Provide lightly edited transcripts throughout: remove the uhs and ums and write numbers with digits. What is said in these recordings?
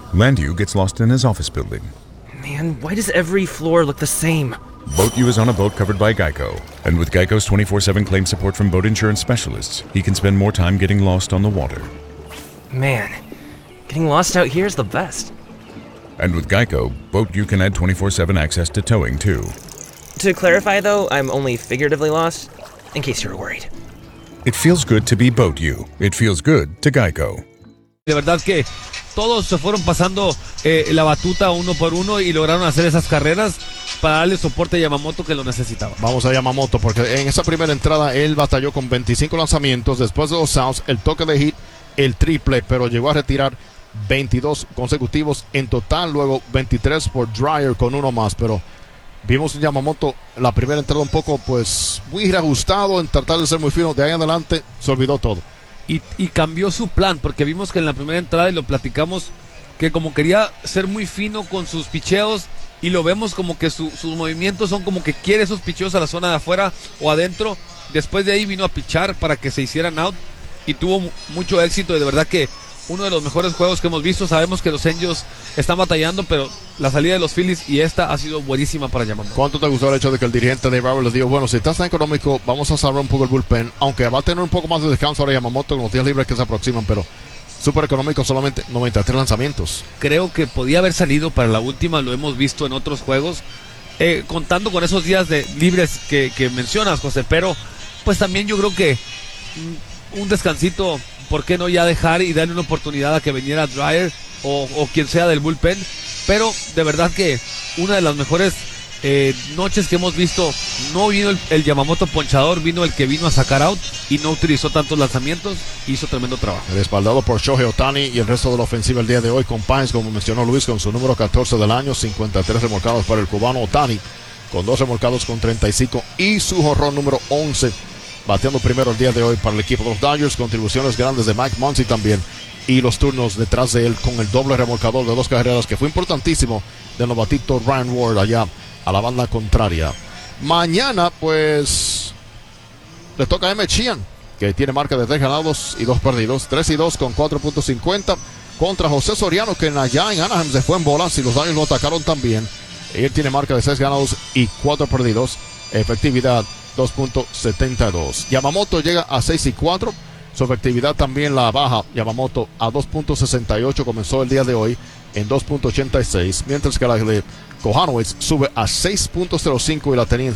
Landu gets lost in his office building. Man, why does every floor look the same? Boat U is on a boat covered by Geico. And with Geico's 24/7 claim support from boat insurance specialists, he can spend more time getting lost on the water. Man, getting lost out here is the best. And with Geico, Boat U can add 24/7 access to towing, too. To clarify, though, I'm only figuratively lost, in case you were worried. It feels good to be Boat U. It feels good to Geico. De verdad que todos se fueron pasando la batuta uno por uno y lograron hacer esas carreras para darle soporte a Yamamoto que lo necesitaba. Vamos a Yamamoto porque en esa primera entrada él batalló con 25 lanzamientos, después de los outs, el toque de hit, el triple, pero llegó a retirar 22 consecutivos en total, luego 23 por Dreyer con uno más, pero vimos un Yamamoto la primera entrada un poco pues muy reajustado en tratar de ser muy fino, de ahí en adelante se olvidó todo. Y cambió su plan, porque vimos que en la primera entrada, y lo platicamos, que como quería ser muy fino con sus picheos, y lo vemos como que sus movimientos son como que quiere esos picheos a la zona de afuera o adentro. Después de ahí vino a pichar para que se hicieran out, y tuvo mucho éxito, y de verdad que uno de los mejores juegos que hemos visto. Sabemos que los Angels están batallando, pero la salida de los Phillies y esta ha sido buenísima para Yamamoto. ¿Cuánto te gustó el hecho de que el dirigente de Robert les dijo, bueno, si estás tan económico, vamos a salvar un poco el bullpen, aunque va a tener un poco más de descanso ahora Yamamoto con los días libres que se aproximan, pero súper económico, solamente 93 lanzamientos. Creo que podía haber salido para la última, lo hemos visto en otros juegos, contando con esos días de libres que mencionas, José, pero pues también yo creo que un descansito, ¿por qué no ya dejar y darle una oportunidad a que viniera Dreyer o quien sea del bullpen? Pero de verdad que una de las mejores noches que hemos visto, no vino el Yamamoto ponchador, vino el que vino a sacar out y no utilizó tantos lanzamientos, hizo tremendo trabajo. Respaldado por Shohei Ohtani y el resto de la ofensiva el día de hoy con Pines, como mencionó Luis, con su número 14 del año, 53 remolcados para el cubano Ohtani, con 2 remolcados con 35 y su jonrón número 11. Bateando primero el día de hoy para el equipo de los Dodgers, contribuciones grandes de Mike Muncy también, y los turnos detrás de él con el doble remolcador de 2 carreras que fue importantísimo del novatito Ryan Ward allá a la banda contraria. Mañana pues le toca a M. Sheehan, que tiene marca de 3 ganados y 2 perdidos, 3-2 con 4.50 contra José Soriano, que allá en Anaheim se fue en bolas y los Dodgers lo atacaron también. Él tiene marca de 6 ganados y 4 perdidos, efectividad 2.72. Yamamoto llega a 6-4. Su efectividad también la baja Yamamoto a 2.68. Comenzó el día de hoy en 2.86. Mientras que la de Kohanowitz sube a 6.05 y la tenía en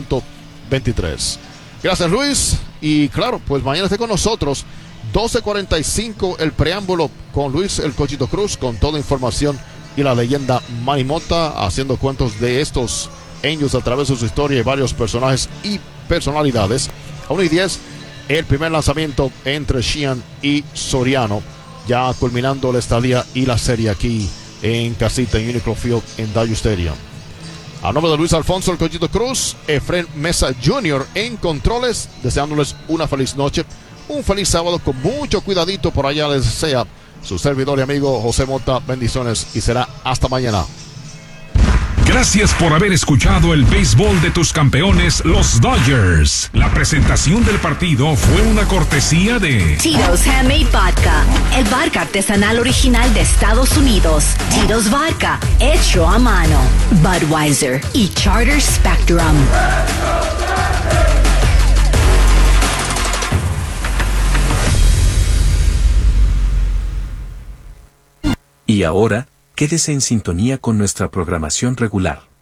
5.23. Gracias, Luis. Y claro, pues mañana esté con nosotros. 12:45 el preámbulo con Luis el Cochito Cruz, con toda información y la leyenda Manny Mota haciendo cuentos de estos Angels a través de su historia y varios personajes y personalidades. A 1:10 el primer lanzamiento entre Sheehan y Soriano, ya culminando la estadía y la serie aquí en casita en Unicron Field en Dodger Stadium. A nombre de Luis Alfonso el Cochito Cruz, Efren Mesa Jr. en controles, deseándoles una feliz noche, un feliz sábado con mucho cuidadito. Por allá les desea su servidor y amigo José Mota. Bendiciones y será hasta mañana. Gracias por haber escuchado el béisbol de tus campeones, los Dodgers. La presentación del partido fue una cortesía de Tito's Handmade Vodka, el vodka artesanal original de Estados Unidos. Tito's Vodka, hecho a mano. Budweiser y Charter Spectrum. Y ahora, quédese en sintonía con nuestra programación regular.